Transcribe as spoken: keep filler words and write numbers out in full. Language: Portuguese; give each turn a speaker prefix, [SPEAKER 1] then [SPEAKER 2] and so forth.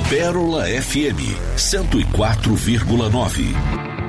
[SPEAKER 1] Pérola F M cento e quatro vírgula nove.